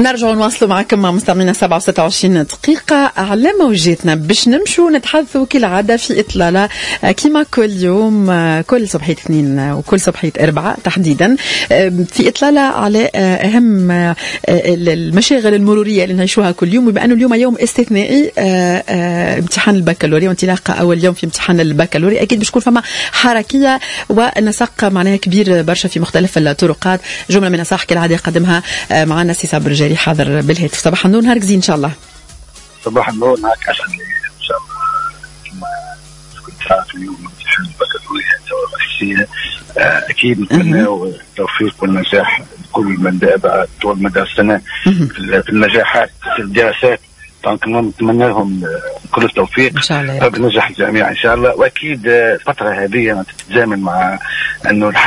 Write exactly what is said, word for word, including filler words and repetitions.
نرجع نواصلوا معكم مع مستمعينا سبعة وستة وعشرين دقيقة على موجاتنا باش نمشوا نتحدثوا كالعادة في إطلالة كما كل يوم، كل صبحية اثنين وكل صبحية أربعة تحديدا، في إطلالة على أهم المشاغل المرورية اللي نعيشوها كل يوم. وبما أنه اليوم يوم استثنائي، امتحان البكالوريا وانطلاق أول يوم في امتحان البكالوريا، أكيد باش تكون فما حركية ونسق معناها كبير برشا في مختلف الطرقات. جملة من النصائح كالعادة يقدمها معنا سي صابر الجاري حاضر بالهاتف. صباح النور، نهار جزيل ان شاء الله. صباح النور، معك عشان ان شاء الله كما كنت عارف اليوم امتحان البكالوريا الرئيسية، اكيد نتمنى التوفيق والنجاح لكل من دابع طول مدى السنة في النجاحات في الدراسات. دونك نتمنى لهم كل التوفيق ان شاء الله، رب نجح الجميع ان شاء الله. واكيد الفترة هذه تتزامن مع انه